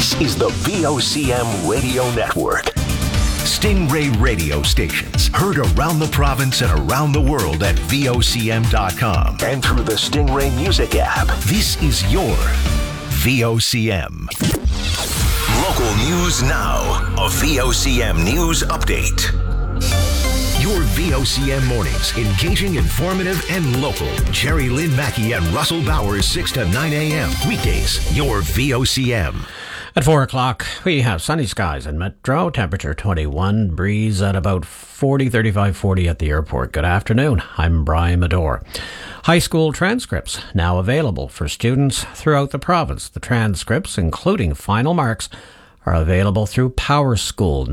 This is the VOCM Radio Network. Stingray radio stations heard around the province and around the world at VOCM.com and through the Stingray Music app. This is your VOCM. Local news now. A VOCM news update. Your VOCM mornings, engaging, informative, and local. Jerry Lynn Mackey and Russell Bowers, 6 to 9 a.m. Weekdays, your VOCM. At 4 o'clock, we have sunny skies in Metro, temperature 21, breeze at about 40 at the airport. Good afternoon, I'm Brian Medore. High school transcripts now available for students throughout the province. The transcripts, including final marks, are available through Power School.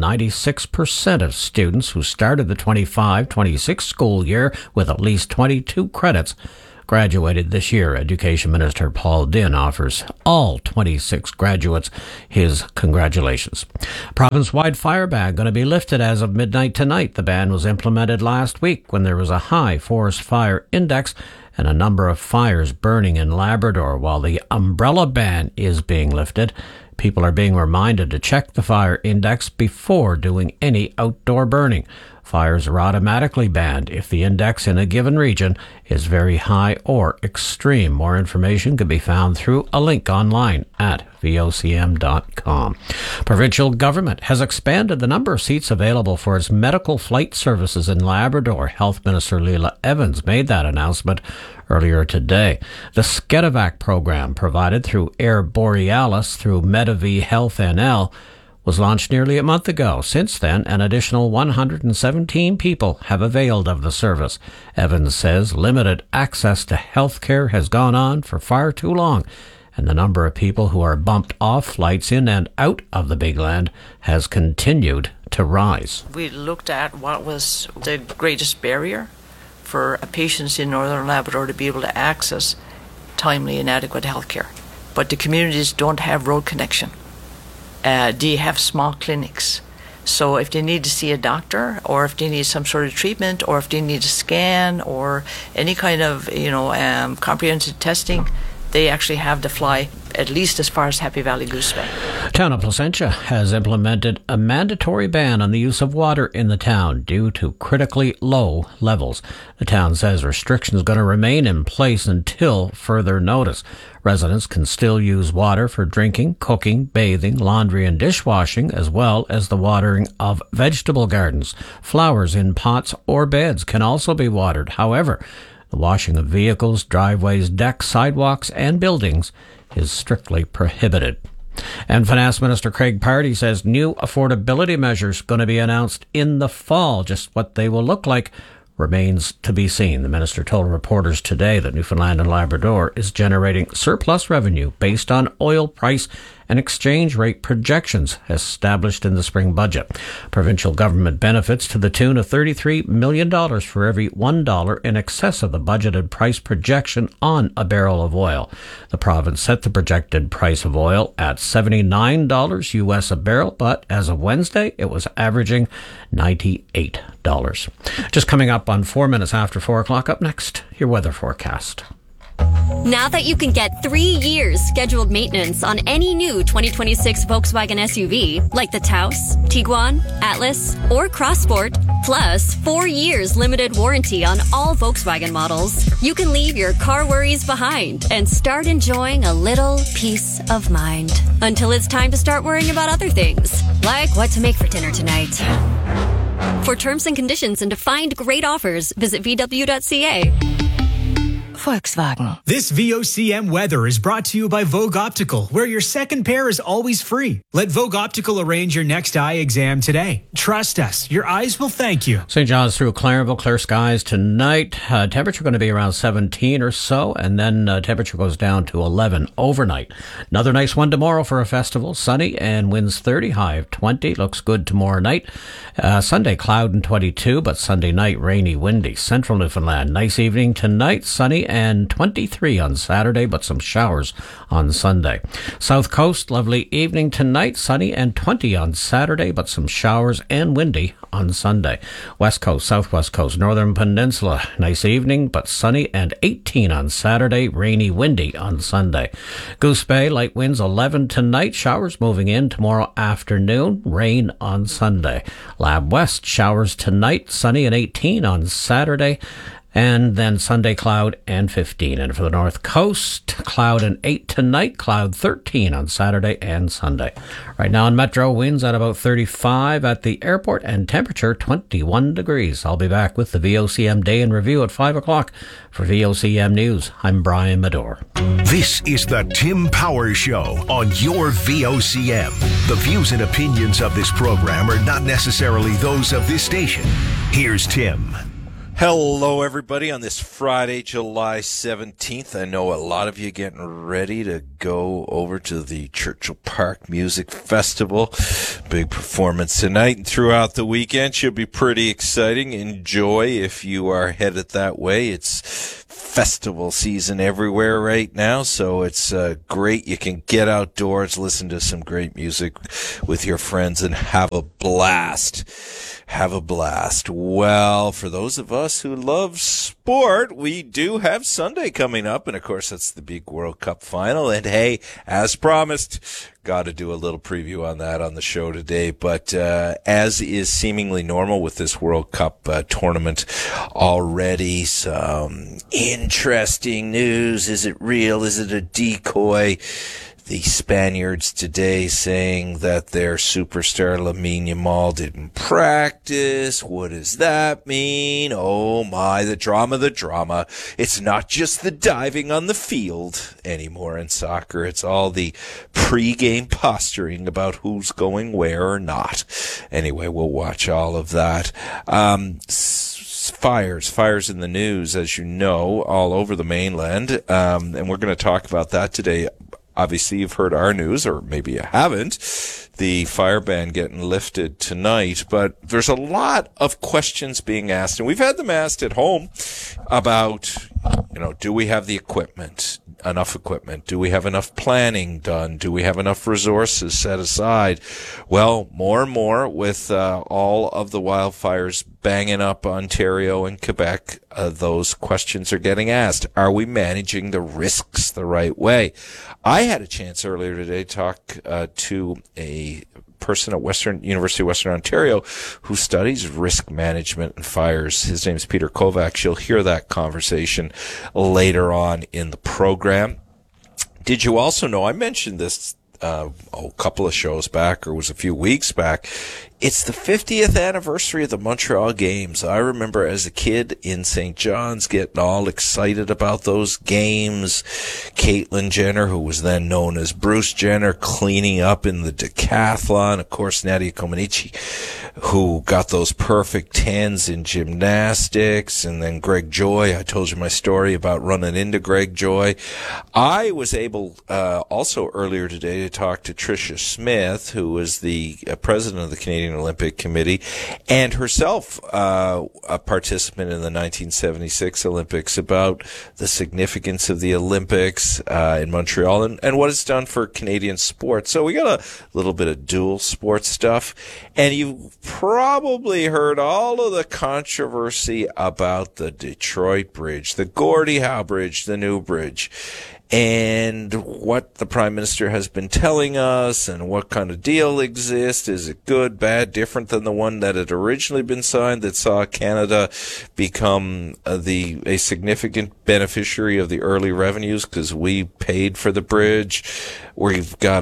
96% of students who started the 25-26 school year with at least 22 credits graduated this year. Education Minister Paul Dinn offers all 26 graduates his congratulations. Province-wide fire ban going to be lifted as of midnight tonight. The ban was implemented last week when there was a high forest fire index and a number of fires burning in Labrador. While the umbrella ban is being lifted, people are being reminded to check the fire index before doing any outdoor burning. Fires are automatically banned if the index in a given region is very high or extreme. More information can be found through a link online at vocm.com. Provincial government has expanded the number of seats available for its medical flight services in Labrador. Health Minister Leila Evans made that announcement earlier today. The Skedevac program, provided through Air Borealis through Medavie Health NL, was launched nearly a month ago. Since then, an additional 117 people have availed of the service. Evans says limited access to health care has gone on for far too long, and the number of people who are bumped off flights in and out of the Big Land has continued to rise. We looked at what was the greatest barrier for patients in Northern Labrador to be able to access timely and adequate health care. But the communities don't have road connection. They have small clinics. So if they need to see a doctor, or if they need some sort of treatment, or if they need a scan, or any kind of comprehensive testing, they actually have to fly at least as far as Happy Valley Goose Bay. Town of Placentia has implemented a mandatory ban on the use of water in the town due to critically low levels. The town says restrictions are going to remain in place until further notice. Residents can still use water for drinking, cooking, bathing, laundry and dishwashing, as well as the watering of vegetable gardens. Flowers in pots or beds can also be watered. However, the washing of vehicles, driveways, decks, sidewalks and buildings is strictly prohibited. And Finance Minister Craig Pardy says new affordability measures going to be announced in the fall. Just what they will look like remains to be seen. The minister told reporters today that Newfoundland and Labrador is generating surplus revenue based on oil price and exchange rate projections established in the spring budget. Provincial government benefits to the tune of $33 million for every $1 in excess of the budgeted price projection on a barrel of oil. The province set the projected price of oil at $79 US a barrel, but as of Wednesday, it was averaging $98. Just coming up on 4 minutes after 4 o'clock. Up next, your weather forecast. Now that you can get 3 years scheduled maintenance on any new 2026 Volkswagen SUV, like the Taos, Tiguan, Atlas, or Crossport, plus 4 years limited warranty on all Volkswagen models, you can leave your car worries behind and start enjoying a little peace of mind. Until it's time to start worrying about other things, like what to make for dinner tonight. For terms and conditions and to find great offers, visit VW.ca. Volkswagen. This VOCM weather is brought to you by Vogue Optical, where your second pair is always free. Let Vogue Optical arrange your next eye exam today. Trust us, your eyes will thank you. St. John's through Clarenville, clear skies tonight. Temperature going to be around 17 or so, and then temperature goes down to 11 overnight. Another nice one tomorrow for a festival. Sunny and winds 30, high of 20. Looks good tomorrow night. Sunday, cloud and 22, but Sunday night, rainy, windy. Central Newfoundland, nice evening tonight. Sunny and 23 on Saturday, but some showers on Sunday. South Coast, lovely evening tonight, sunny and 20 on Saturday, but some showers and windy on Sunday. West Coast, Southwest Coast, Northern Peninsula, nice evening, but sunny and 18 on Saturday, rainy, windy on Sunday. Goose Bay, light winds 11 tonight, showers moving in tomorrow afternoon, rain on Sunday. Lab West, showers tonight, sunny and 18 on Saturday, and then Sunday cloud and 15. And for the North Coast, cloud and 8 tonight, cloud 13 on Saturday and Sunday. Right now in Metro, winds at about 35 at the airport and temperature 21 degrees. I'll be back with the VOCM Day in Review at 5 o'clock. For VOCM News, I'm Brian Medore. This is the Tim Power Show on your VOCM. The views and opinions of this program are not necessarily those of this station. Here's Tim. Hello, everybody, on this Friday, July 17th. I know a lot of you getting ready to go over to the Churchill Park Music Festival. Big performance tonight and throughout the weekend. Should be pretty exciting. Enjoy if you are headed that way. It's festival season everywhere right now, so it's great. You can get outdoors, listen to some great music with your friends, and have a blast. Have a blast. Well, for those of us who love sport, we do have Sunday coming up, and of course that's the big World Cup final. And hey, as promised, got to do a little preview on that on the show today. But as is seemingly normal with this World Cup tournament already, some interesting news. Is it real? Is it a decoy? The Spaniards today saying that their superstar Lamine Yamal didn't practice. What does that mean? Oh my, the drama. It's not just the diving on the field anymore in soccer. It's all the pre-game posturing about who's going where or not. Anyway, we'll watch all of that. Fires in the news, as you know, all over the mainland. And we're going to talk about that today. Obviously, you've heard our news, or maybe you haven't, the fire ban getting lifted tonight. But there's a lot of questions being asked, and we've had them asked at home about, do we have the equipment, enough equipment? Do we have enough planning done? Do we have enough resources set aside? Well, more and more with all of the wildfires banging up Ontario and Quebec, those questions are getting asked. Are we managing the risks the right way? I had a chance earlier today to talk to a person at University of Western Ontario who studies risk management and fires. His name is Peter Kovacs. You'll hear that conversation later on in the program. Did you also know, I mentioned this a couple of shows back, or it was a few weeks back, it's the 50th anniversary of the Montreal Games. I remember as a kid in St. John's getting all excited about those games. Caitlyn Jenner, who was then known as Bruce Jenner, cleaning up in the decathlon. Of course, Nadia Comaneci, who got those perfect 10s in gymnastics. And then Greg Joy. I told you my story about running into Greg Joy. I was able also earlier today to talk to Tricia Smith, who was the president of the Canadian Olympic Committee, and herself a participant in the 1976 Olympics, about the significance of the Olympics in Montreal and what it's done for Canadian sports. So we got a little bit of dual sports stuff, and you've probably heard all of the controversy about the Detroit Bridge, the Gordie Howe Bridge, the new bridge, and what the Prime Minister has been telling us, and what kind of deal exists. Is it good, bad, different than the one that had originally been signed that saw Canada become a significant beneficiary of the early revenues because we paid for the bridge? We've got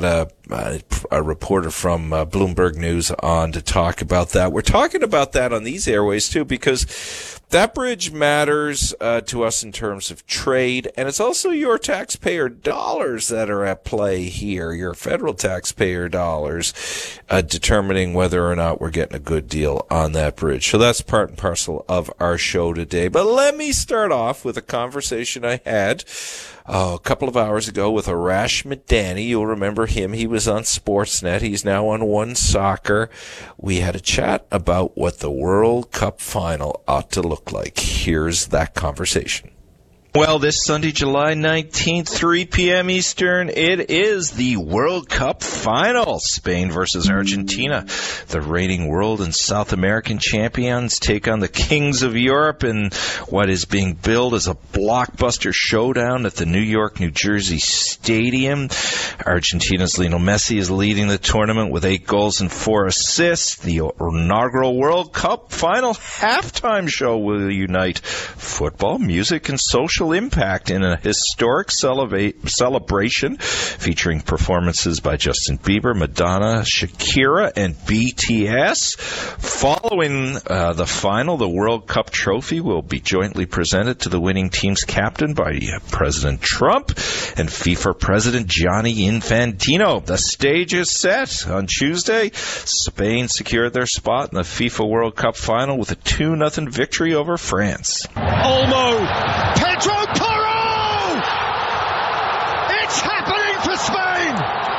a reporter from Bloomberg News on to talk about that. We're talking about that on these airways too, because that bridge matters to us in terms of trade, and it's also your taxpayer dollars that are at play here, your federal taxpayer dollars, determining whether or not we're getting a good deal on that bridge. So that's part and parcel of our show today. But let me start off with a conversation I had a couple of hours ago with Arash Madani. You'll remember him. He was on Sportsnet. He's now on One Soccer. We had a chat about what the World Cup final ought to look like. Here's that conversation. Well, this Sunday, July 19th, 3 p.m. Eastern, it is the World Cup final. Spain versus Argentina. The reigning world and South American champions take on the kings of Europe in what is being billed as a blockbuster showdown at the New York, New Jersey Stadium. Argentina's Lionel Messi is leading the tournament with 8 goals and 4 assists. The inaugural World Cup final halftime show will unite football, music, and social impact in a historic celebration featuring performances by Justin Bieber, Madonna, Shakira, and BTS. Following the final, the World Cup trophy will be jointly presented to the winning team's captain by President Trump and FIFA President Gianni Infantino. The stage is set. On Tuesday, Spain secured their spot in the FIFA World Cup final with a 2-0 victory over France. Olmo! Pedro Porro! It's happening for Spain!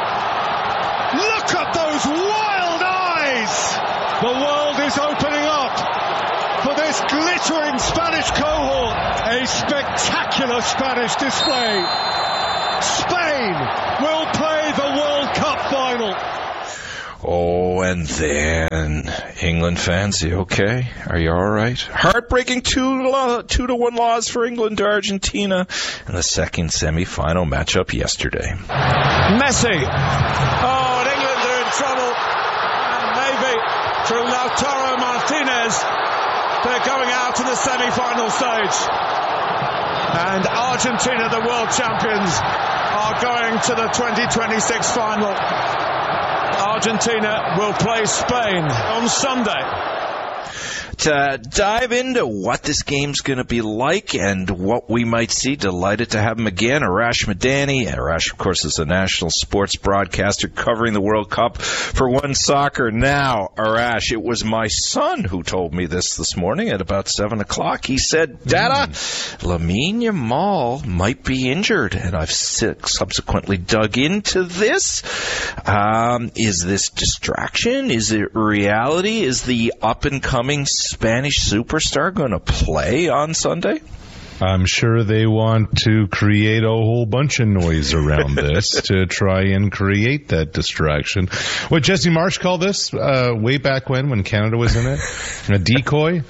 Look at those wild eyes! The world is opening up for this glittering Spanish cohort. A spectacular Spanish display. Spain will play the World Cup final. Oh, and then England fans, you okay? Are you all right? Heartbreaking 2-1 loss for England to Argentina in the second semi-final matchup yesterday. Messi. Oh, and England are in trouble. And maybe through Lautaro Martinez, they're going out to the semi-final stage. And Argentina, the world champions, are going to the 2026 final. Argentina will play Spain on Sunday. To dive into what this game's going to be like and what we might see, delighted to have him again, Arash Madani. Arash, of course, is a national sports broadcaster covering the World Cup for One Soccer. Now, Arash, it was my son who told me this morning at about 7 o'clock. He said, Dada, Lamine Yamal might be injured, and I've subsequently dug into this. Is this distraction? Is it reality? Is the up-and-coming Spanish superstar going to play on Sunday? I'm sure they want to create a whole bunch of noise around this to try and create that distraction. What Jesse Marsh called this way back when Canada was in it, a decoy.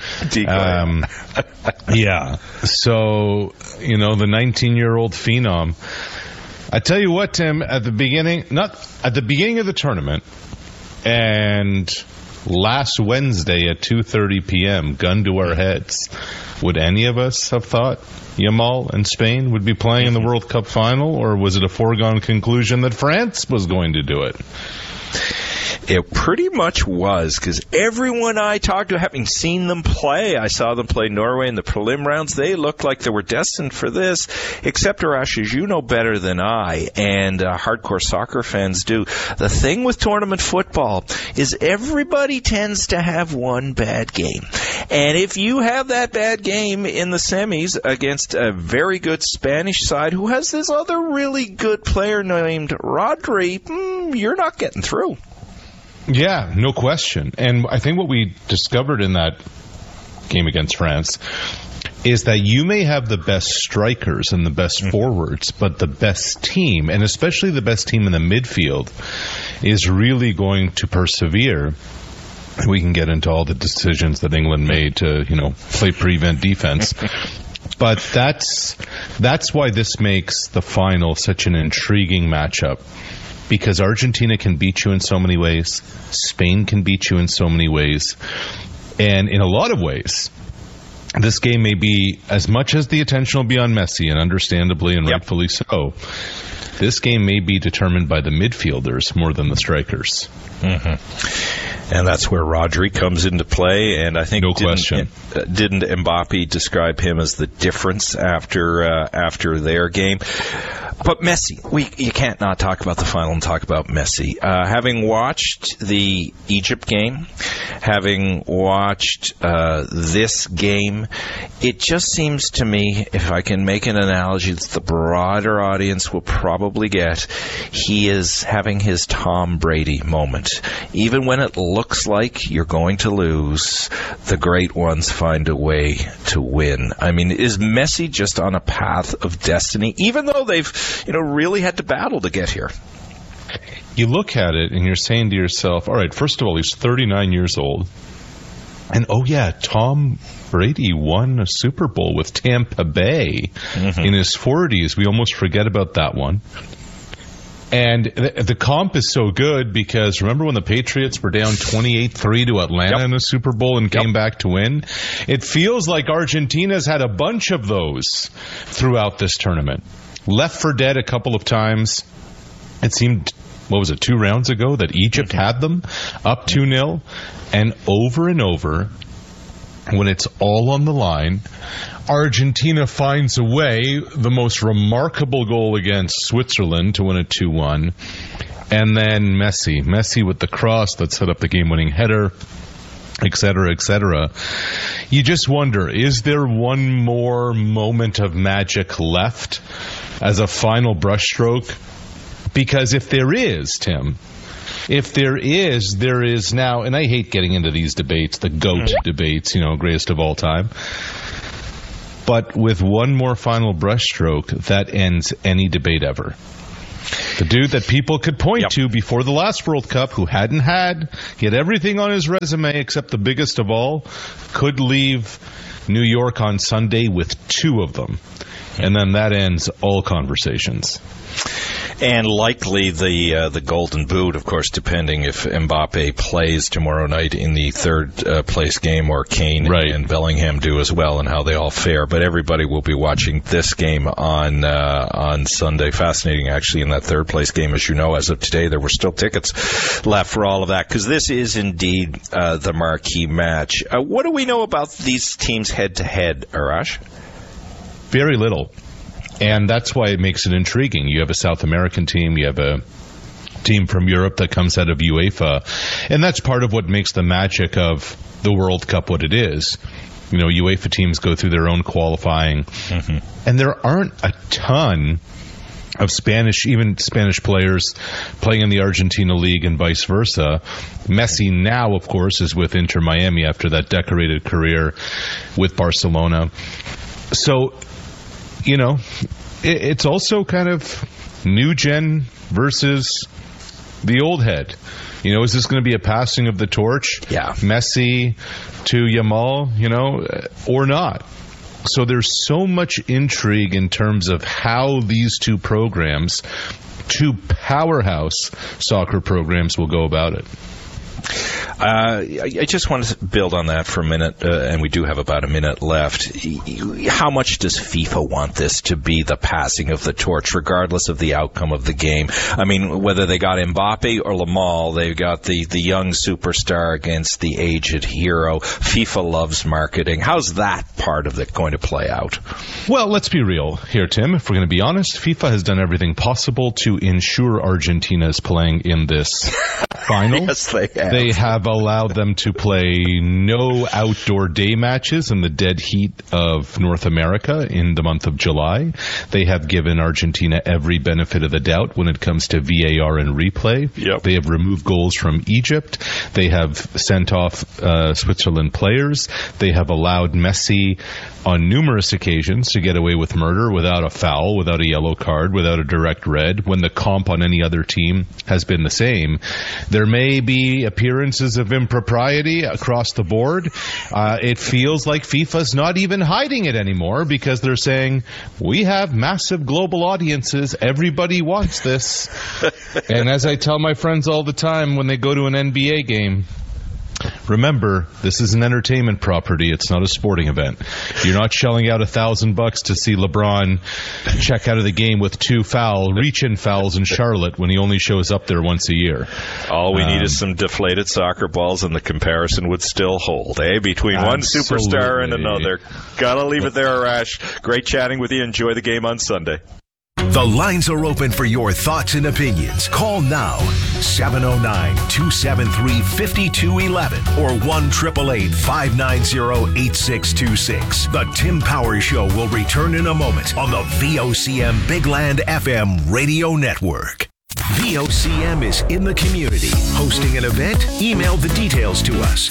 Yeah. So, the 19-year-old phenom. I tell you what, Tim, at the beginning of the tournament, and last Wednesday at 2:30 p.m., gun to our heads, would any of us have thought Yamal and Spain would be playing in the World Cup final, or was it a foregone conclusion that France was going to do it? It pretty much was, because everyone I talked to, having seen them play, I saw them play Norway in the prelim rounds, they looked like they were destined for this, except, Arash, as you know better than I, and hardcore soccer fans do, the thing with tournament football is everybody tends to have one bad game. And if you have that bad game in the semis against a very good Spanish side who has this other really good player named Rodri, you're not getting through. Yeah, no question. And I think what we discovered in that game against France is that you may have the best strikers and the best forwards, but the best team, and especially the best team in the midfield, is really going to persevere. We can get into all the decisions that England made to, play prevent defense. But that's why this makes the final such an intriguing matchup. Because Argentina can beat you in so many ways. Spain can beat you in so many ways. And in a lot of ways, this game may be, as much as the attention will be on Messi, and understandably and rightfully so, this game may be determined by the midfielders more than the strikers. Mm-hmm. And that's where Rodri comes into play, and I think didn't Mbappe describe him as the difference after their game? But Messi, you can't not talk about the final and talk about Messi. Having watched the Egypt game, having watched this game, it just seems to me, if I can make an analogy that the broader audience will probably get, he is having his Tom Brady moment. Even when it looks like you're going to lose, the great ones find a way to win. I mean, is Messi just on a path of destiny, even though they've really had to battle to get here? You look at it and you're saying to yourself, all right, first of all, he's 39 years old. And, Tom Brady won a Super Bowl with Tampa Bay in his 40s. We almost forget about that one. And the comp is so good because remember when the Patriots were down 28-3 to Atlanta in the Super Bowl and came back to win? It feels like Argentina's had a bunch of those throughout this tournament. Left for dead a couple of times. It seemed, 2 rounds ago that Egypt had them up 2-0. And over, when it's all on the line, Argentina finds a way, the most remarkable goal against Switzerland to win it 2-1. And then Messi with the cross that set up the game-winning header, etc., etc. You just wonder, is there one more moment of magic left as a final brushstroke? Because if there is, Tim, there is now, and I hate getting into these debates, the GOAT debates, greatest of all time. But with one more final brushstroke, that ends any debate ever. The dude that people could point to before the last World Cup, who he had everything on his resume except the biggest of all, could leave New York on Sunday with 2 of them. And then that ends all conversations. And likely the Golden Boot, of course, depending if Mbappe plays tomorrow night in the third place game or Kane and Bellingham do as well, and how they all fare. But everybody will be watching this game on Sunday. Fascinating, actually, in that third place game. As you know, as of today, there were still tickets left for all of that, because this is indeed the marquee match. What do we know about these teams head-to-head, Arash? Very little. And that's why it makes it intriguing. You have a South American team, you have a team from Europe that comes out of UEFA, and that's part of what makes the magic of the World Cup what it is. UEFA teams go through their own qualifying, and there aren't a ton of Spanish players playing in the Argentina League and vice versa. Messi now, of course, is with Inter Miami after that decorated career with Barcelona. So, it's also kind of new gen versus the old head. Is this going to be a passing of the torch? Yeah. Messi to Yamal, or not? So there's so much intrigue in terms of how these two powerhouse soccer programs will go about it. I just want to build on that for a minute, and we do have about a minute left. How much does FIFA want this to be the passing of the torch, regardless of the outcome of the game? I mean, whether they got Mbappe or Lamal, they've got the young superstar against the aged hero. FIFA loves marketing. How's that part of it going to play out? Well, let's be real here, Tim. If we're going to be honest, FIFA has done everything possible to ensure Argentina is playing in this final. Yes, they have. They have allowed them to play no outdoor day matches in the dead heat of North America in the month of July. They have given Argentina every benefit of the doubt when it comes to VAR and replay. Yep. They have removed goals from Egypt. They have sent off Switzerland players. They have allowed Messi on numerous occasions to get away with murder without a foul, without a yellow card, without a direct red, when the comp on any other team has been the same. There may be appearances of impropriety across the board. It feels like FIFA's not even hiding it anymore, because they're saying, we have massive global audiences. Everybody wants this. And as I tell my friends all the time when they go to an NBA game, remember, this is an entertainment property. It's not a sporting event. You're not shelling out $1,000 to see LeBron check out of the game with 2 reach-in fouls in Charlotte when he only shows up there once a year. All we need is some deflated soccer balls, and the comparison would still hold, eh? Between one superstar and another. Gotta leave it there, Arash. Great chatting with you. Enjoy the game on Sunday. The lines are open for your thoughts and opinions. Call now, 709-273-5211 or 1-888-590-8626. The Tim Powers Show will return in a moment on the VOCM Big Land FM radio network. VOCM is in the community. Hosting an event? Email the details to us.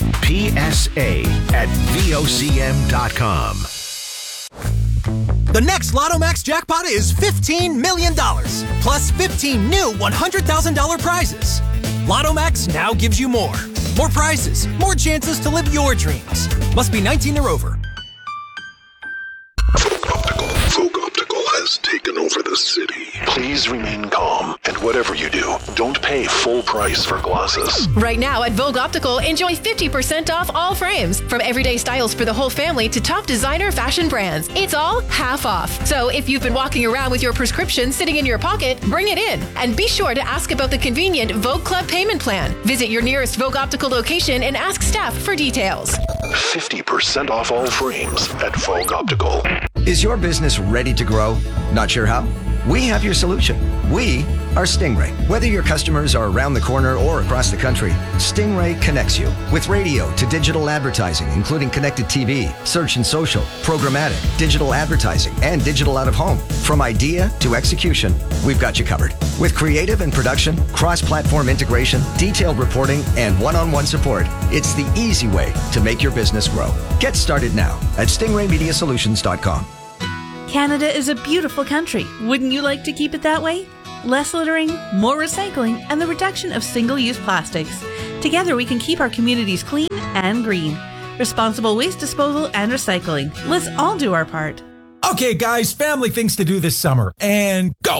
PSA@VOCM.com. The next Lotto Max jackpot is $15 million, plus 15 new $100,000 prizes. Lotto Max now gives you more. More prizes, more chances to live your dreams. Must be 19 or over. Vogue Optical has taken over the city. Please remain calm, and whatever you do, don't pay full price for glasses. Right now at Vogue Optical, enjoy 50% off all frames. From everyday styles for the whole family to top designer fashion brands. It's all half off. So if you've been walking around with your prescription sitting in your pocket, bring it in. And be sure to ask about the convenient Vogue Club payment plan. Visit your nearest Vogue Optical location and ask staff for details. 50% off all frames at Vogue Optical. Is your business ready to grow? Not sure how? We have your solution. We are Stingray. Whether your customers are around the corner or across the country, Stingray connects you with radio to digital advertising, including connected TV, search and social, programmatic, digital advertising, and digital out of home. From idea to execution, we've got you covered. With creative and production, cross-platform integration, detailed reporting, and one-on-one support, it's the easy way to make your business grow. Get started now at stingraymediasolutions.com. Canada is a beautiful country. Wouldn't you like to keep it that way? Less littering, more recycling, and the reduction of single-use plastics. Together we can keep our communities clean and green. Responsible waste disposal and recycling. Let's all do our part. Okay, guys, family things to do this summer. And go!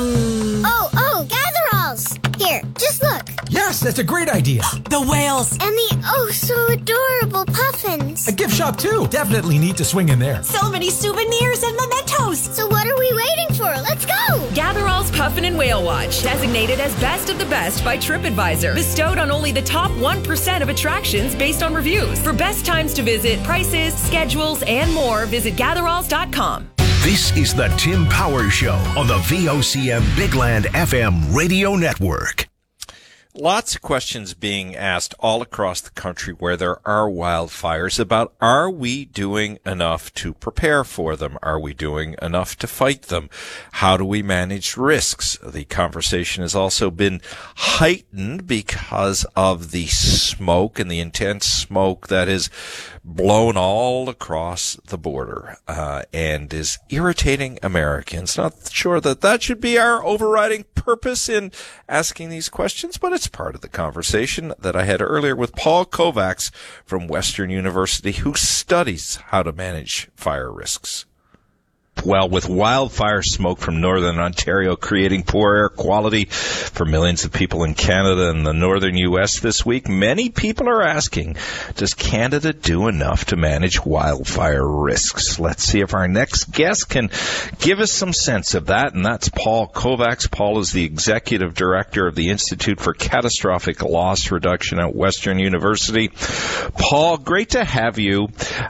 Gatheralls! Here, just look. Yes, that's a great idea. The whales. And the so adorable puffins. A gift shop, too. Definitely need to swing in there. So many souvenirs and mementos. So what are we waiting for? Let's go! Gatherall's Puffin and Whale Watch, designated as best of the best by TripAdvisor, bestowed on only the top 1% of attractions based on reviews. For best times to visit, prices, schedules, and more, visit gatheralls.com. This is the Tim Powers Show on the VOCM Big Land FM radio network. Lots of questions being asked all across the country where there are wildfires about, are we doing enough to prepare for them? Are we doing enough to fight them? How do we manage risks? The conversation has also been heightened because of the smoke and the intense smoke that is blown all across the border and is irritating Americans. Not sure that should be our overriding purpose in asking these questions, but it's part of the conversation that I had earlier with Paul Kovacs from Western University, who studies how to manage fire risks. Well, with wildfire smoke from northern Ontario creating poor air quality for millions of people in Canada and the northern U.S. this week, many people are asking, does Canada do enough to manage wildfire risks? Let's see if our next guest can give us some sense of that, and that's Paul Kovacs. Paul is the Executive Director of the Institute for Catastrophic Loss Reduction at Western University. Paul, great to have you.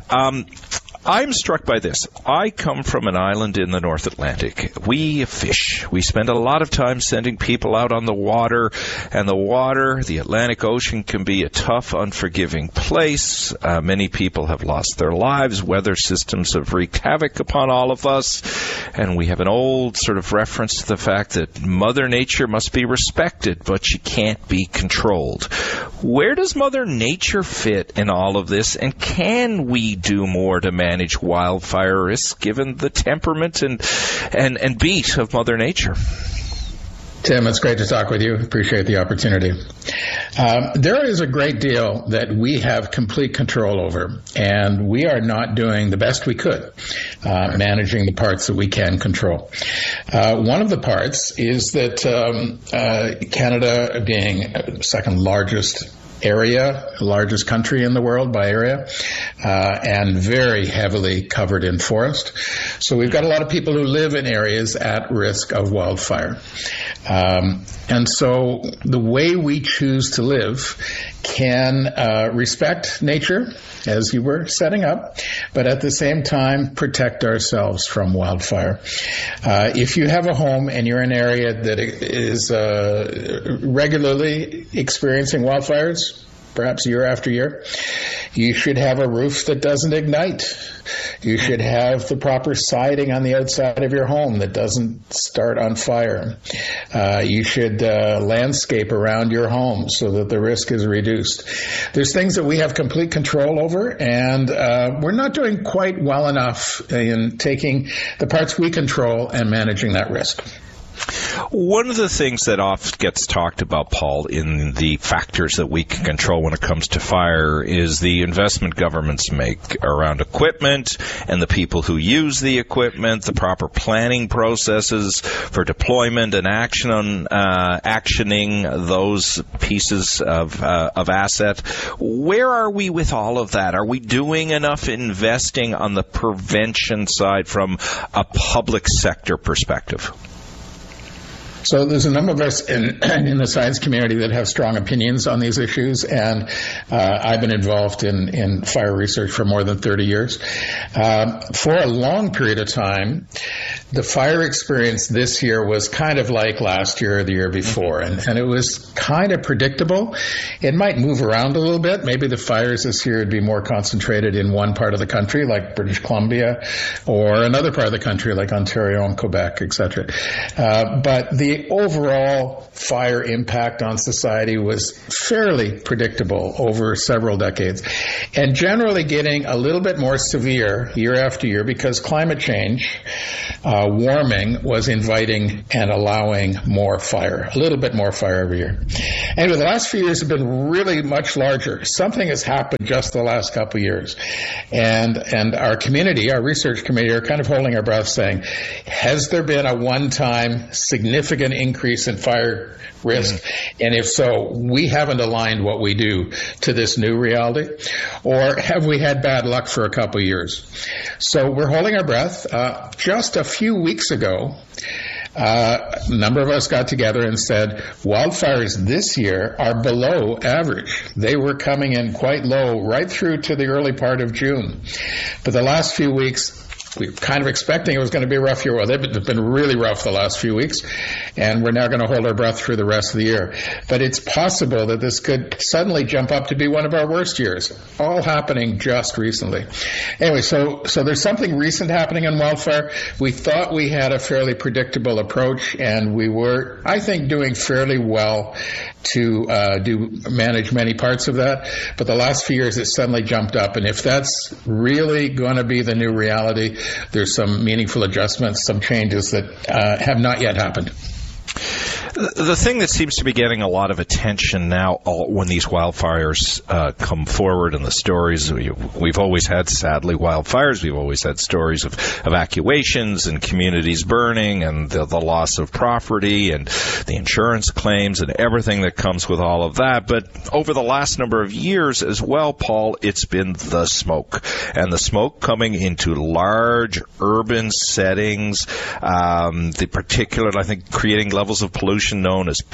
I'm struck by this. I come from an island in the North Atlantic. We fish. We spend a lot of time sending people out on the water, and the Atlantic Ocean, can be a tough, unforgiving place. Many people have lost their lives. Weather systems have wreaked havoc upon all of us, and we have an old sort of reference to the fact that Mother Nature must be respected, but she can't be controlled. Where does Mother Nature fit in all of this, and can we do more to manage wildfire risks given the temperament and beat of Mother Nature? Tim, it's great to talk with you. Appreciate the opportunity. There is a great deal that we have complete control over, and we are not doing the best we could managing the parts that we can control. One of the parts is that Canada, being second largest area, largest country in the world by area, and very heavily covered in forest. So we've got a lot of people who live in areas at risk of wildfire. And so the way we choose to live can respect nature, as you were setting up, but at the same time protect ourselves from wildfire. If you have a home and you're in an area that is regularly experiencing wildfires, perhaps year after year, you should have a roof that doesn't ignite. You should have the proper siding on the outside of your home that doesn't start on fire. You should landscape around your home so that the risk is reduced. There's things that we have complete control over, and we're not doing quite well enough in taking the parts we control and managing that risk. One of the things that often gets talked about, Paul, in the factors that we can control when it comes to fire is the investment governments make around equipment and the people who use the equipment, the proper planning processes for deployment and actioning those pieces of asset. Where are we with all of that? Are we doing enough investing on the prevention side from a public sector perspective? So there's a number of us in the science community that have strong opinions on these issues, and I've been involved in fire research for more than 30 years. For a long period of time, the fire experience this year was kind of like last year or the year before, and it was kind of predictable. It might move around a little bit. Maybe the fires this year would be more concentrated in one part of the country, like British Columbia, or another part of the country, like Ontario and Quebec, etc. But the overall fire impact on society was fairly predictable over several decades, and generally getting a little bit more severe year after year because climate change, warming, was inviting and allowing more fire, a little bit more fire every year. Anyway, the last few years have been really much larger. Something has happened just the last couple of years, and our community, our research committee, are kind of holding our breath saying, has there been a one-time significant increase in fire risk? And if so, we haven't aligned what we do to this new reality, or have we had bad luck for a couple of years? So we're holding our breath. Just a few weeks ago, a number of us got together and said wildfires this year are below average. They were coming in quite low right through to the early part of June. But the last few weeks, we were kind of expecting it was going to be a rough year. Well, they've been really rough the last few weeks, and we're now going to hold our breath through the rest of the year. But it's possible that this could suddenly jump up to be one of our worst years, all happening just recently. Anyway, so there's something recent happening in wildfire. We thought we had a fairly predictable approach, and we were, I think, doing fairly well to manage many parts of that. But the last few years, it suddenly jumped up, and if that's really going to be the new reality, there's some meaningful adjustments, some changes that have not yet happened. The thing that seems to be getting a lot of attention now when these wildfires come forward, and the stories, we've always had, sadly, wildfires. We've always had stories of evacuations and communities burning and the loss of property and the insurance claims and everything that comes with all of that. But over the last number of years as well, Paul, it's been the smoke. And the smoke coming into large urban settings, the particulate, I think, creating levels of pollution known as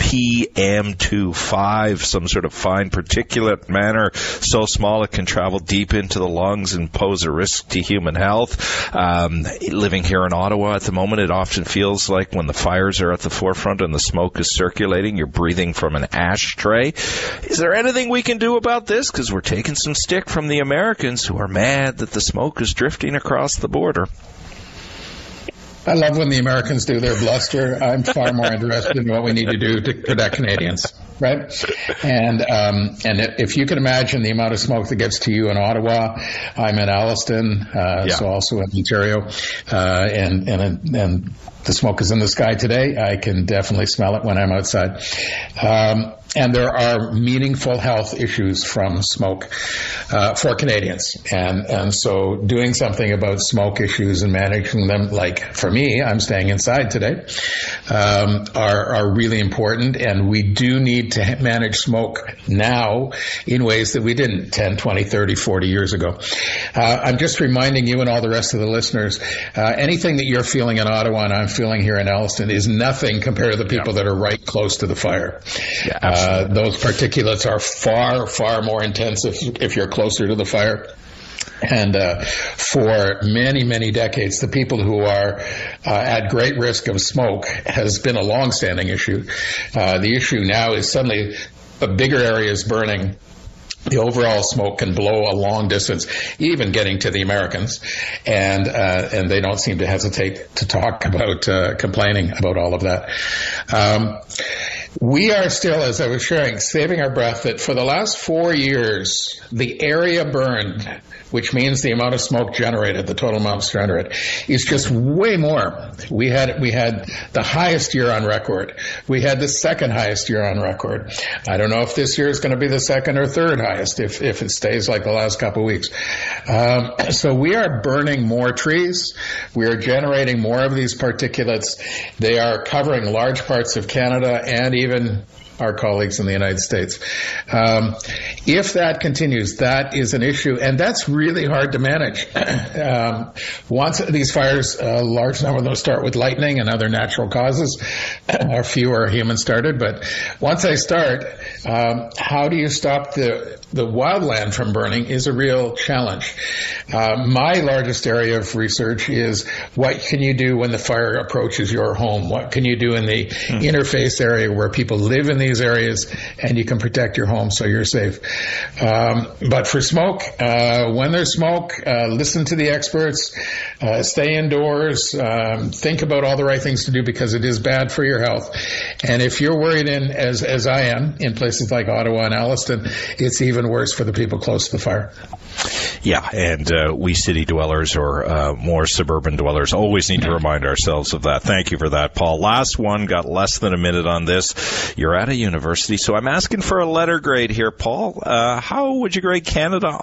PM2.5, some sort of fine particulate matter so small it can travel deep into the lungs and pose a risk to human health. Living here in Ottawa at the moment, it often feels like when the fires are at the forefront and the smoke is circulating, you're breathing from an ashtray. Is there anything we can do about this? Because we're taking some stick from the Americans who are mad that the smoke is drifting across the border. I love when the Americans do their bluster. I'm far more interested in what we need to do to protect Canadians, right? And if you can imagine the amount of smoke that gets to you in Ottawa, I'm in Alliston, so also in Ontario, and The smoke is in the sky today. I can definitely smell it when I'm outside. And there are meaningful health issues from smoke for Canadians. And so doing something about smoke issues and managing them, like for me, I'm staying inside today, are really important. And we do need to manage smoke now in ways that we didn't 10, 20, 30, 40 years ago. I'm just reminding you and all the rest of the listeners, anything that you're feeling in Ottawa and I'm feeling here in Alliston is nothing compared to the people that are right close to the fire. Yeah, those particulates are far, far more intense if you're closer to the fire. And for many, many decades, the people who are at great risk of smoke has been a long-standing issue. The issue now is suddenly a bigger area is burning. The overall smoke can blow a long distance, even getting to the Americans, and they don't seem to hesitate to talk about complaining about all of that. We are still, as I was sharing, saving our breath that for the last 4 years, the area burned, which means the amount of smoke generated, the total amount generated, is just way more. We had the highest year on record. We had the second highest year on record. I don't know if this year is going to be the second or third highest if it stays like the last couple of weeks. So we are burning more trees. We are generating more of these particulates. They are covering large parts of Canada and even our colleagues in the United States. If that continues, that is an issue, and that's really hard to manage. Once these fires, a large number of them start with lightning and other natural causes. A few are human-started, but once they start, how do you stop the wildland from burning is a real challenge. My largest area of research is what can you do when the fire approaches your home? What can you do in the interface area where people live in these areas and you can protect your home so you're safe? But for smoke, when there's smoke, listen to the experts, stay indoors, think about all the right things to do because it is bad for your health. And if you're worried as I am, in places like Ottawa and Alliston, it's even worse for the people close to the fire. Yeah, and we city dwellers or more suburban dwellers always need to remind ourselves of that. Thank you for that, Paul. Last one, got less than a minute on this. You're at a university, so I'm asking for a letter grade here, Paul. How would you grade Canada